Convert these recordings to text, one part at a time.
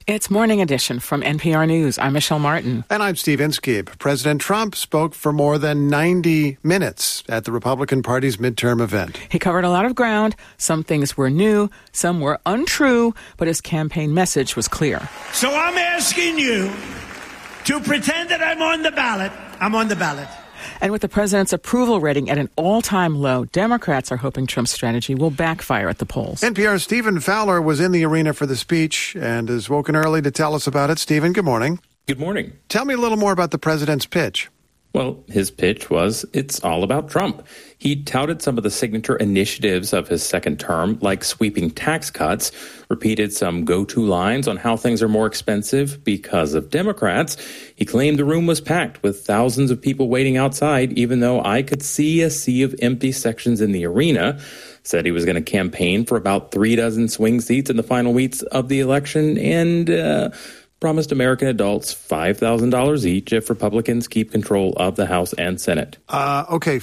It's Morning Edition from NPR News. I'm Michelle Martin. And I'm Steve Inskeep. President Trump spoke for more than 90 minutes at the Republican Party's midterm event. He covered a lot of ground. Some things were new, some were untrue, but his campaign message was clear. So I'm asking you to pretend that I'm on the ballot. I'm on the ballot. And with the president's approval rating at an all-time low, Democrats are hoping Trump's strategy will backfire at the polls. NPR's Stephen Fowler was in the arena for the speech and is woken early to tell us about it. Stephen, good morning. Good morning. Tell me a little more about the president's pitch. Well, his pitch was, it's all about Trump. He touted some of the signature initiatives of his second term, like sweeping tax cuts, repeated some go-to lines on how things are more expensive because of Democrats. He claimed the room was packed with thousands of people waiting outside, even though I could see a sea of empty sections in the arena. Said he was going to campaign for about 36 swing seats in the final weeks of the election, and promised American adults $5,000 each if Republicans keep control of the House and Senate. Okay,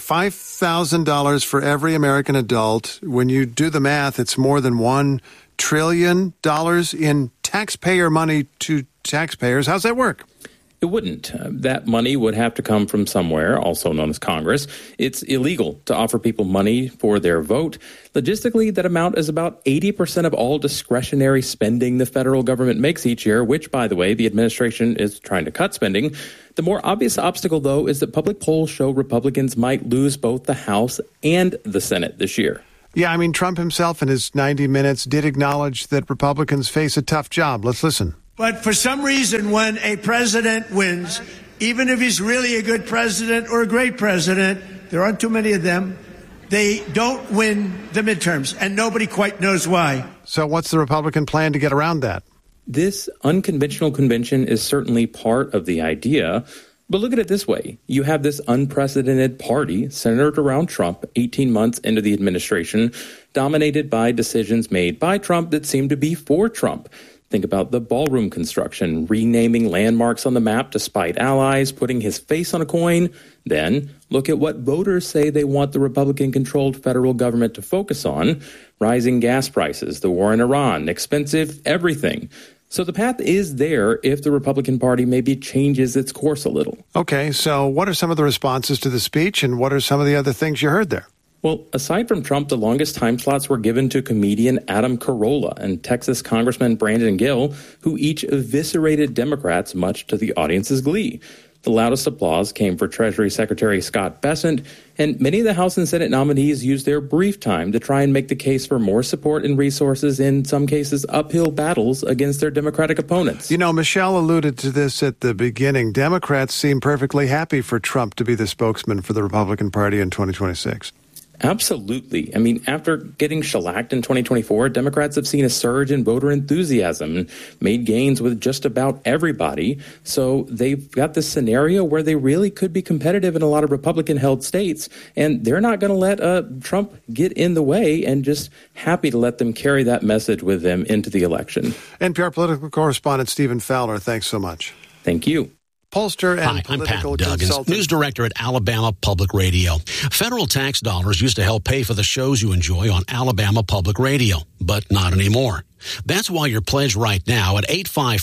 $5,000 for every American adult. When you do the math, it's more than $1 trillion in taxpayer money to taxpayers. How's that work? It wouldn't. That money would have to come from somewhere, also known as Congress. It's illegal to offer people money for their vote. Logistically, that amount is about 80% of all discretionary spending the federal government makes each year, which, by the way, the administration is trying to cut spending. The more obvious obstacle, though, is that public polls show Republicans might lose both the House and the Senate this year. Yeah, I mean, Trump himself in his 90 minutes did acknowledge that Republicans face a tough job. Let's listen. But for some reason, when a president wins, even if he's really a good president or a great president, there aren't too many of them, they don't win the midterms, and nobody quite knows why. So what's the Republican plan to get around that? This unconventional convention is certainly part of the idea. But look at it this way. You have this unprecedented party centered around Trump 18 months into the administration, dominated by decisions made by Trump that seem to be for Trump. Think about the ballroom construction, renaming landmarks on the map despite allies, putting his face on a coin. Then look at what voters say they want the Republican-controlled federal government to focus on. Rising gas prices, the war in Iran, expensive everything. So the path is there if the Republican Party maybe changes its course a little. Okay, so what are some of the responses to the speech, and what are some of the other things you heard there? Well, aside from Trump, the longest time slots were given to comedian Adam Carolla and Texas Congressman Brandon Gill, who each eviscerated Democrats, much to the audience's glee. The loudest applause came for Treasury Secretary Scott Bessent, and many of the House and Senate nominees used their brief time to try and make the case for more support and resources, in some cases uphill battles against their Democratic opponents. You know, Michelle alluded to this at the beginning. Democrats seem perfectly happy for Trump to be the spokesman for the Republican Party in 2026. Absolutely. I mean, after getting shellacked in 2024, Democrats have seen a surge in voter enthusiasm and made gains with just about everybody. So they've got this scenario where they really could be competitive in a lot of Republican-held states, and they're not going to let Trump get in the way, and just happy to let them carry that message with them into the election. NPR political correspondent Stephen Fowler, thanks so much. Thank you. Pollster and Hi, I'm Pat Duggins, news director at Alabama Public Radio. Federal tax dollars used to help pay for the shows you enjoy on Alabama Public Radio, but not anymore. That's why your pledge right now at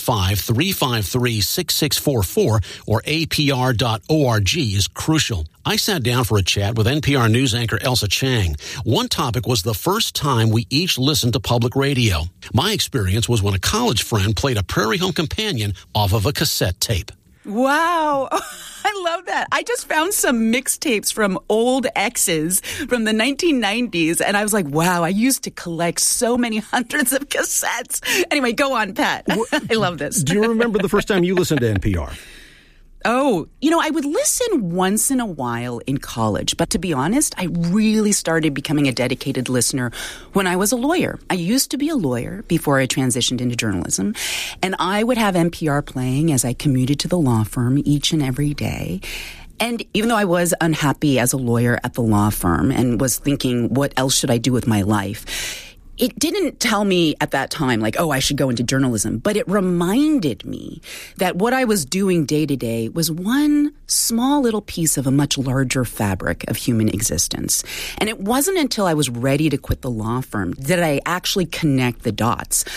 855-353-6644 or APR.org is crucial. I sat down for a chat with NPR news anchor Elsa Chang. One topic was the first time we each listened to public radio. My experience was when a college friend played a Prairie Home Companion off of a cassette tape. Wow. I love that. I just found some mixtapes from old exes from the 1990s, and I was like, wow, I used to collect so many hundreds of cassettes. Anyway, go on, Pat. I love this. Do you remember the first time you listened to NPR? Oh, I would listen once in a while in college, but to be honest, I really started becoming a dedicated listener when I was a lawyer. I used to be a lawyer before I transitioned into journalism, and I would have NPR playing as I commuted to the law firm each and every day. And even though I was unhappy as a lawyer at the law firm and was thinking, what else should I do with my life? It didn't tell me at that time, like, oh, I should go into journalism, but it reminded me that what I was doing day to day was one small little piece of a much larger fabric of human existence. And it wasn't until I was ready to quit the law firm that I actually connect the dots.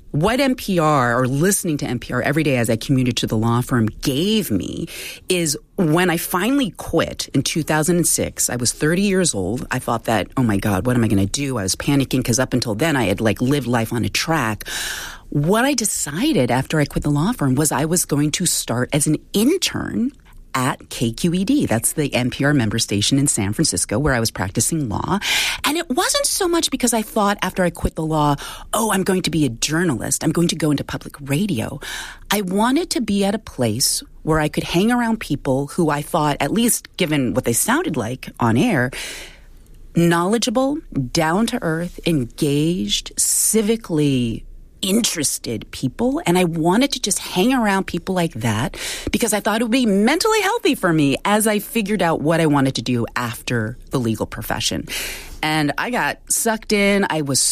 what NPR or listening to NPR every day as I commuted to the law firm gave me is when I finally quit in 2006, I was 30 years old. I thought that, oh my God, what am I going to do? I was panicking because up until then I had lived life on a track. What I decided after I quit the law firm was I was going to start as an intern at KQED. That's the NPR member station in San Francisco where I was practicing law. And it wasn't so much because I thought after I quit the law, oh, I'm going to be a journalist. I'm going to go into public radio. I wanted to be at a place where I could hang around people who I thought, at least given what they sounded like on air, knowledgeable, down to earth, engaged, civically interested people, and I wanted to just hang around people like that because I thought it would be mentally healthy for me as I figured out what I wanted to do after the legal profession. And I got sucked in. I was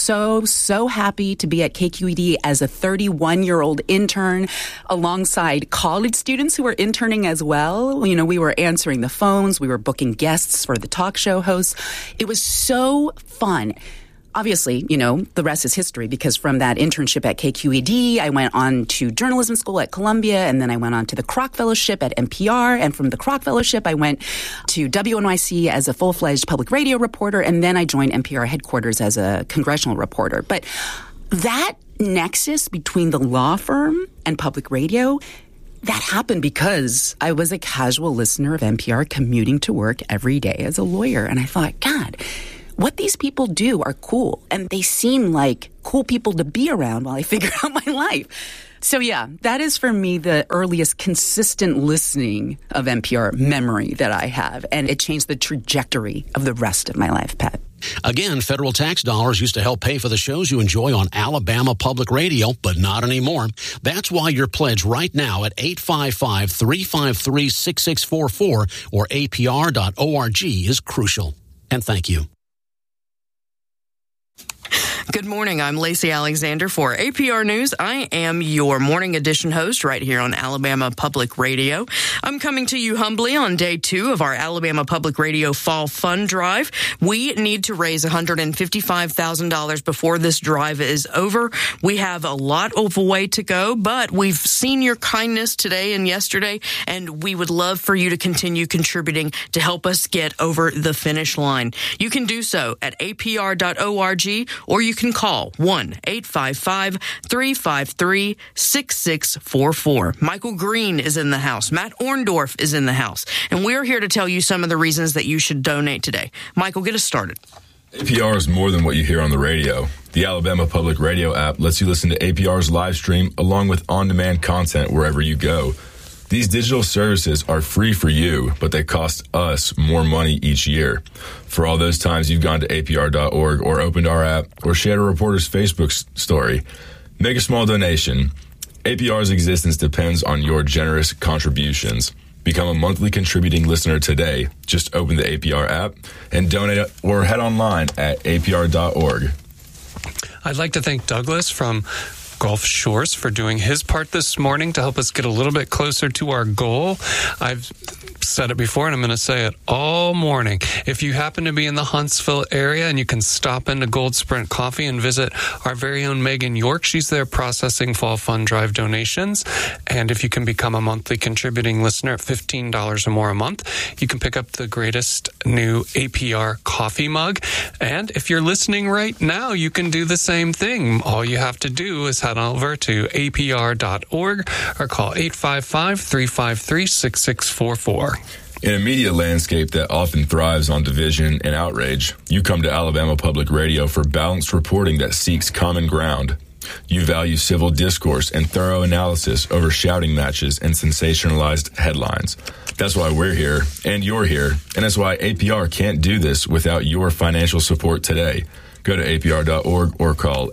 so happy to be at KQED as a 31-year-old intern alongside college students who were interning as well. You know, we were answering the phones. We were booking guests for the talk show hosts. It was so fun. Obviously, you know, the rest is history because from that internship at KQED, I went on to journalism school at Columbia, and then I went on to the Kroc Fellowship at NPR. And from the Kroc Fellowship, I went to WNYC as a full-fledged public radio reporter, and then I joined NPR headquarters as a congressional reporter. But that nexus between the law firm and public radio, that happened because I was a casual listener of NPR commuting to work every day as a lawyer. And I thought, God, what these people do are cool, and they seem like cool people to be around while I figure out my life. So yeah, that is for me the earliest consistent listening of NPR memory that I have, and it changed the trajectory of the rest of my life, Pat. Again, federal tax dollars used to help pay for the shows you enjoy on Alabama Public Radio, but not anymore. That's why your pledge right now at 855-353-6644 or apr.org is crucial. And thank you. Good morning. I'm Lacey Alexander for APR News. I am your morning edition host right here on Alabama Public Radio. I'm coming to you humbly on day 2 of our Alabama Public Radio Fall Fund Drive. We need to raise $155,000 before this drive is over. We have a lot of a way to go, but we've seen your kindness today and yesterday, and we would love for you to continue contributing to help us get over the finish line. You can do so at apr.org, or you can call 1-855-353-6644. Michael Green is in the house. Matt Orndorff is in the house. And we're here to tell you some of the reasons that you should donate today. Michael, get us started. APR is more than what you hear on the radio. The Alabama Public Radio app lets you listen to APR's live stream along with on-demand content wherever you go. These digital services are free for you, but they cost us more money each year. For all those times you've gone to apr.org or opened our app or shared a reporter's Facebook story, make a small donation. APR's existence depends on your generous contributions. Become a monthly contributing listener today. Just open the APR app and donate or head online at apr.org. I'd like to thank Douglas from Gulf Shores for doing his part this morning to help us get a little bit closer to our goal. I've said it before, and I'm going to say it all morning. If you happen to be in the Huntsville area and you can stop into Gold Sprint Coffee and visit our very own Megan York, she's there processing Fall Fund Drive donations. And if you can become a monthly contributing listener at $15 or more a month, you can pick up the greatest new APR coffee mug. And if you're listening right now, you can do the same thing. All you have to do is head over to apr.org or call 855-353-6644. In a media landscape that often thrives on division and outrage, you come to Alabama Public Radio for balanced reporting that seeks common ground. You value civil discourse and thorough analysis over shouting matches and sensationalized headlines. That's why we're here, and you're here, and that's why APR can't do this without your financial support today. Go to apr.org or call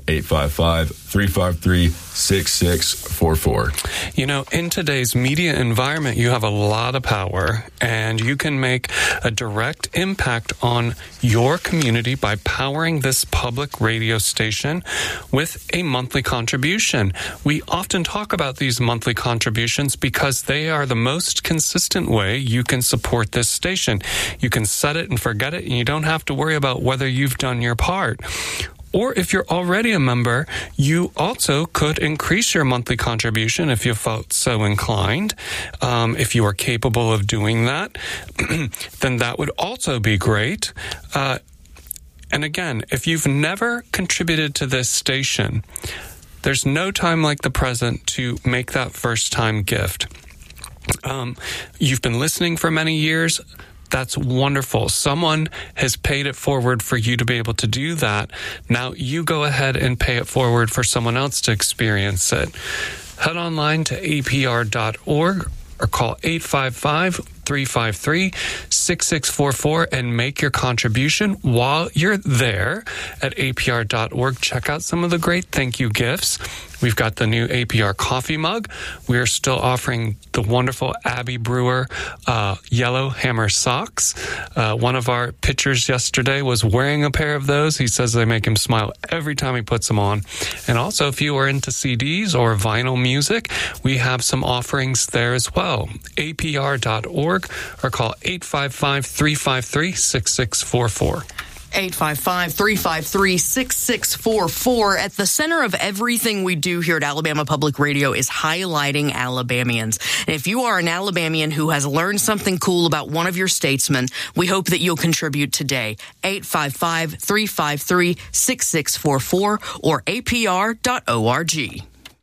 855-353-6644. You know, in today's media environment, you have a lot of power, and you can make a direct impact on your community by powering this public radio station with a monthly contribution. We often talk about these monthly contributions because they are the most consistent way you can support this station. You can set it and forget it, and you don't have to worry about whether you've done your part. Or if you're already a member, you also could increase your monthly contribution if you felt so inclined. If you are capable of doing that, then that would also be great. And again, if you've never contributed to this station, there's no time like the present to make that first-time gift. You've been listening for many years. That's wonderful. Someone has paid it forward for you to be able to do that. Now you go ahead and pay it forward for someone else to experience it. Head online to apr.org or call 855-353-6644 and make your contribution. While you're there at apr.org, check out some of the great thank you gifts. We've got the new APR coffee mug. We're still offering the wonderful Abby Brewer yellow hammer socks. One of our pitchers yesterday was wearing a pair of those. He says they make him smile every time he puts them on. And also, if you are into CDs or vinyl music, we have some offerings there as well. APR.org or call 855-353-6644. 855-353-6644. At the center of everything we do here at Alabama Public Radio is highlighting Alabamians. And if you are an Alabamian who has learned something cool about one of your statesmen, we hope that you'll contribute today. 855-353-6644 or apr.org.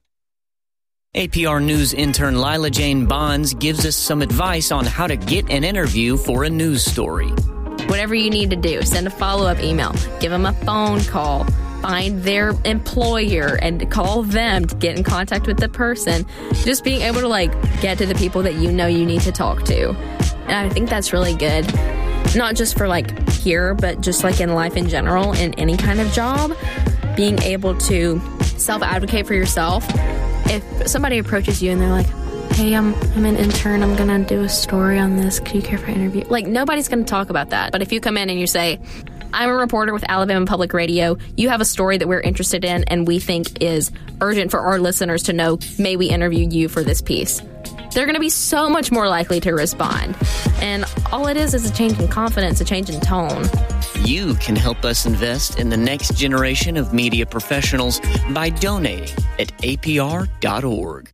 APR News intern Lila Jane Bonds gives us some advice on how to get an interview for a news story. Whatever you need to do, send a follow-up email, give them a phone call, find their employer and call them to get in contact with the person. Just being able to get to the people that you know you need to talk to. And I think that's really good. Not just for here, but just in life in general, in any kind of job. Being able to self-advocate for yourself. If somebody approaches you and they're like, hey, I'm an intern, I'm going to do a story on this, do you care if I interview? Nobody's going to talk about that. But if you come in and you say, I'm a reporter with Alabama Public Radio, you have a story that we're interested in and we think is urgent for our listeners to know, may we interview you for this piece? They're going to be so much more likely to respond. And all it is a change in confidence, a change in tone. You can help us invest in the next generation of media professionals by donating at apr.org.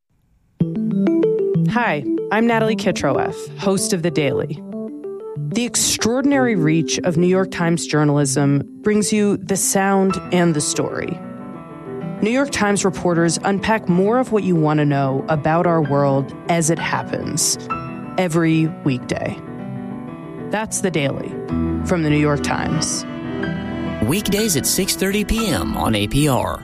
Hi, I'm Natalie Kitroeff, host of The Daily. The extraordinary reach of New York Times journalism brings you the sound and the story. New York Times reporters unpack more of what you want to know about our world as it happens every weekday. That's The Daily from the New York Times. Weekdays at 6:30 p.m. on APR.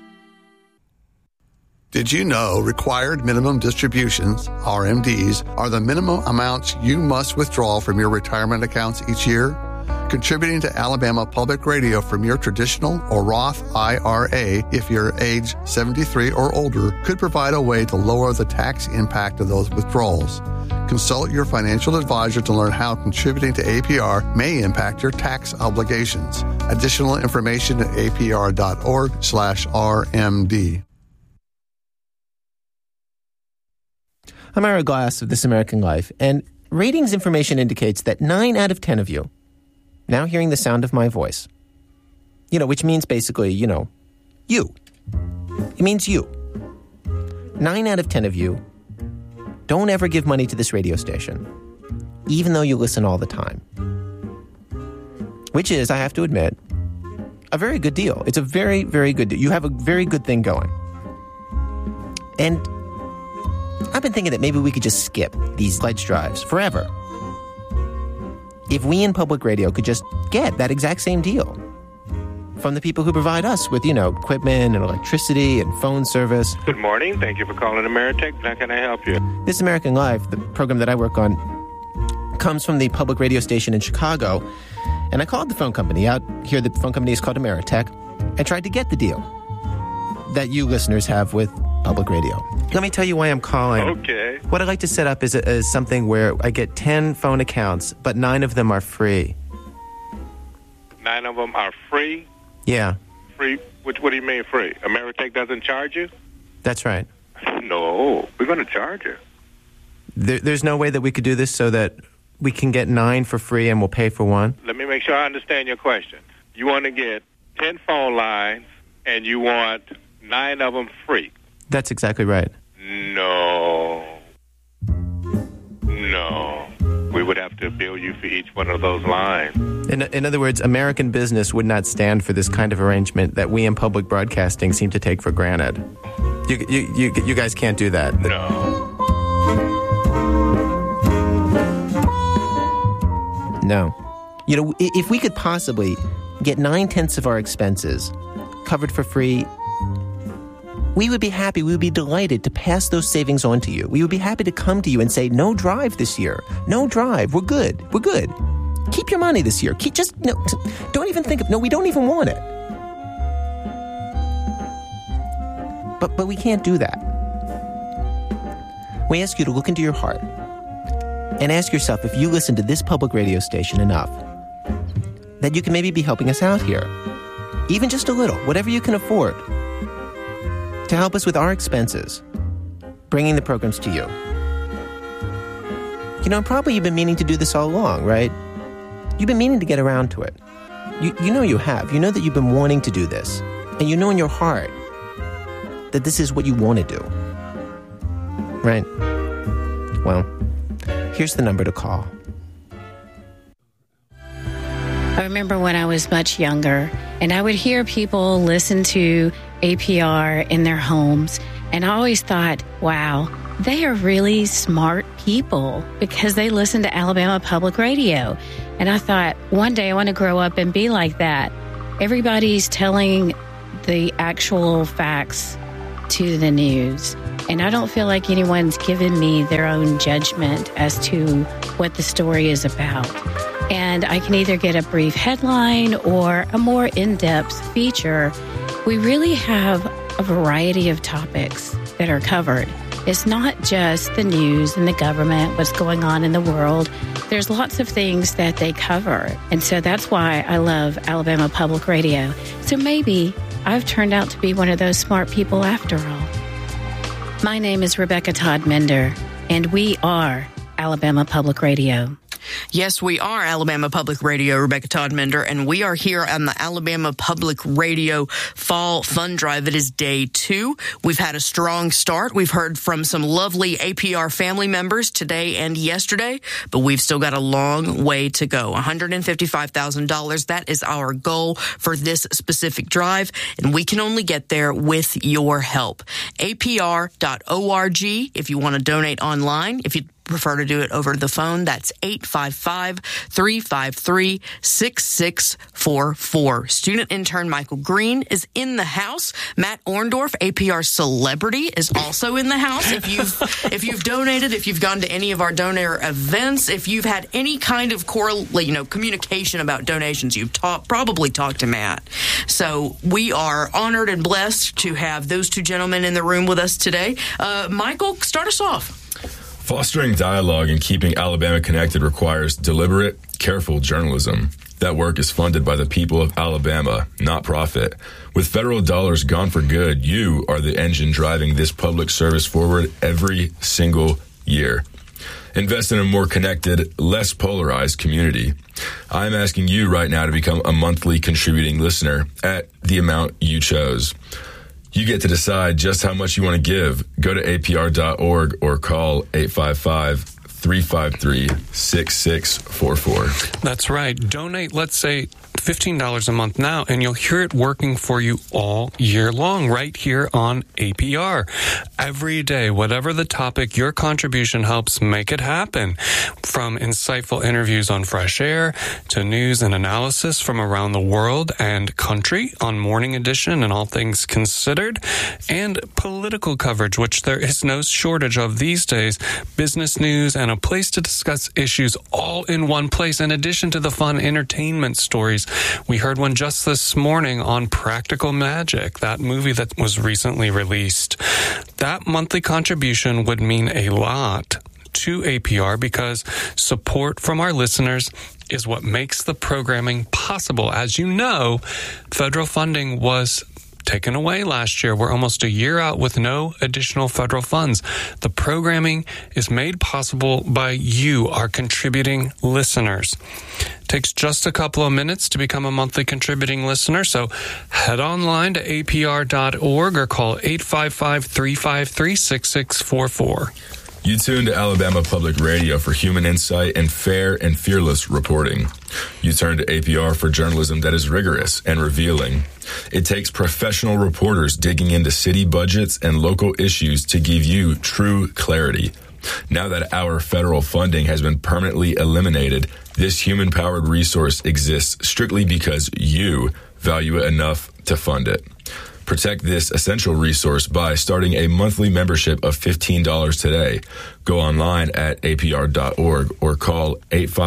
Did you know required minimum distributions, RMDs, are the minimum amounts you must withdraw from your retirement accounts each year? Contributing to Alabama Public Radio from your traditional or Roth IRA, if you're age 73 or older, could provide a way to lower the tax impact of those withdrawals. Consult your financial advisor to learn how contributing to APR may impact your tax obligations. Additional information at apr.org/RMD. I'm Ira Glass of This American Life, and ratings information indicates that 9 out of 10 of you, now hearing the sound of my voice, which means basically, you. It means you. 9 out of 10 of you don't ever give money to this radio station, even though you listen all the time. Which is, I have to admit, a very good deal. It's a very, very good deal. You have a very good thing going. And I've been thinking that maybe we could just skip these pledge drives forever. If we in public radio could just get that exact same deal from the people who provide us with, equipment and electricity and phone service. Good morning. Thank you for calling Ameritech. How can I help you? This American Life, the program that I work on, comes from the public radio station in Chicago. And I called the phone company out here. The phone company is called Ameritech. And tried to get the deal that you listeners have with public radio. Let me tell you why I'm calling. Okay. What I'd like to set up is something where I get 10 phone accounts, but 9 of them are free. 9 of them are free? Yeah. Free? What do you mean free? Ameritech doesn't charge you? That's right. No, we're going to charge you. There's no way that we could do this so that we can get 9 for free and we'll pay for 1? Let me make sure I understand your question. You want to get 10 phone lines, and you want 9 of them free. That's exactly right. No. We would have to bill you for each one of those lines. In other words, American business would not stand for this kind of arrangement that we in public broadcasting seem to take for granted. You guys can't do that. No. You know, if we could possibly get 9/10 of our expenses covered for free, we would be happy. We would be delighted to pass those savings on to you. We would be happy to come to you and say, no drive this year. No drive. We're good. Keep your money this year. Don't even think of, we don't even want it. But we can't do that. We ask you to look into your heart and ask yourself if you listen to this public radio station enough that you can maybe be helping us out here. Even just a little, whatever you can afford, to help us with our expenses, bringing the programs to you. You know, probably you've been meaning to do this all along, right? You've been meaning to get around to it. You know you have. You know that you've been wanting to do this. And you know in your heart that this is what you want to do. Right? Well, here's the number to call. I remember when I was much younger, and I would hear people listen to APR in their homes, and I always thought, wow, they are really smart people because they listen to Alabama Public Radio. And I thought, one day I want to grow up and be like that. Everybody's telling the actual facts to the news, and I don't feel like anyone's given me their own judgment as to what the story is about. And I can either get a brief headline or a more in-depth feature. We really have a variety of topics that are covered. It's not just the news and the government, what's going on in the world. There's lots of things that they cover. And so that's why I love Alabama Public Radio. So maybe I've turned out to be one of those smart people after all. My name is Rebecca Todd Mender, and we are Alabama Public Radio. Yes, we are Alabama Public Radio, Rebecca Todd Mender, and we are here on the Alabama Public Radio Fall Fund Drive. It is day 2. We've had a strong start. We've heard from some lovely APR family members today and yesterday, but we've still got a long way to go. $155,000, that is our goal for this specific drive, and we can only get there with your help. APR.org if you want to donate online. If you prefer to do it over the phone, that's 855-353-6644. Student intern Michael Green is in the house. Matt Orndorff, APR celebrity, is also in the house. If you've donated, if you've gone to any of our donor events, if you've had any kind of communication about donations, you've probably talked to Matt. So we are honored and blessed to have those two gentlemen in the room with us today. Michael, start us off. Fostering dialogue and keeping Alabama connected requires deliberate, careful journalism. That work is funded by the people of Alabama, not profit. With federal dollars gone for good, you are the engine driving this public service forward every single year. Invest in a more connected, less polarized community. I'm asking you right now to become a monthly contributing listener at the amount you chose. You get to decide just how much you want to give. Go to apr.org or call 855-353-6644. That's right. Donate, let's say, $15 a month now, and you'll hear it working for you all year long right here on APR. Every day, whatever the topic, your contribution helps make it happen. From insightful interviews on Fresh Air to news and analysis from around the world and country on Morning Edition and All Things Considered, and political coverage, which there is no shortage of these days, business news, and a place to discuss issues all in one place, in addition to the fun entertainment stories. We heard one just this morning on Practical Magic, that movie that was recently released. That monthly contribution would mean a lot to APR because support from our listeners is what makes the programming possible. As you know, federal funding was taken away last year. We're almost a year out with no additional federal funds. The programming is made possible by you, our contributing listeners. It takes just a couple of minutes to become a monthly contributing listener, so head online to apr.org or call 855-353-6644. You tune to Alabama Public Radio for human insight and fair and fearless reporting. You turn to APR for journalism that is rigorous and revealing. It takes professional reporters digging into city budgets and local issues to give you true clarity. Now that our federal funding has been permanently eliminated, this human-powered resource exists strictly because you value it enough to fund it. Protect this essential resource by starting a monthly membership of $15 today. Go online at apr.org or call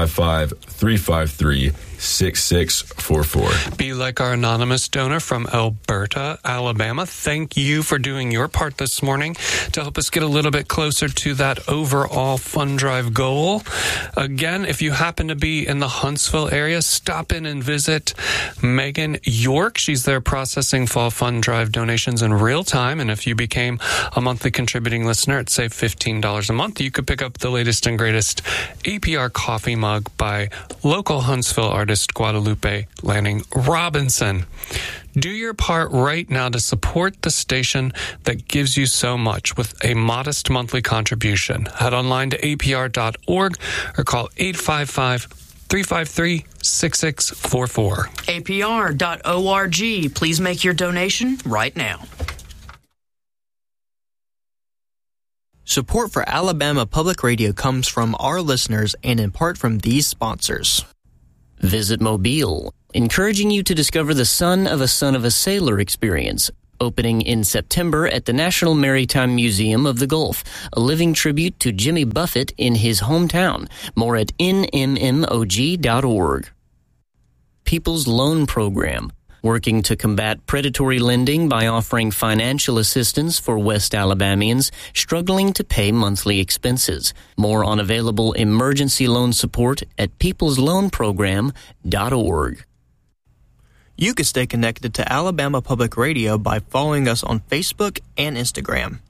855-353-6644. Be like our anonymous donor from Alberta, Alabama. Thank you for doing your part this morning to help us get a little bit closer to that overall fund drive goal. Again, if you happen to be in the Huntsville area, stop in and visit Megan York. She's there processing fall fund drive donations in real time. And if you became a monthly contributing listener at, say, $15 a month, you could pick up the latest and greatest APR coffee mug by local Huntsville artist Guadalupe Lanning Robinson. Do your part right now to support the station that gives you so much with a modest monthly contribution. Head online to apr.org or call 855-353-6644. APR.org. Please make your donation right now. Support for Alabama Public Radio comes from our listeners and in part from these sponsors. Visit Mobile, encouraging you to discover the son of a sailor experience, opening in September at the National Maritime Museum of the Gulf, a living tribute to Jimmy Buffett in his hometown. More at nmmog.org. People's Loan Program, working to combat predatory lending by offering financial assistance for West Alabamians struggling to pay monthly expenses. More on available emergency loan support at peoplesloanprogram.org. You can stay connected to Alabama Public Radio by following us on Facebook and Instagram.